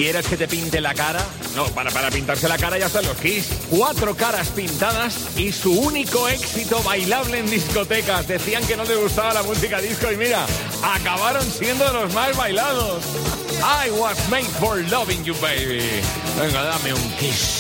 ¿Quieres que te pinte la cara? No, para pintarse la cara ya están los Kiss. 4 caras pintadas y su único éxito bailable en discotecas. Decían que no les gustaba la música disco y mira, acabaron siendo los más bailados. I was made for loving you, baby. Venga, dame un kiss.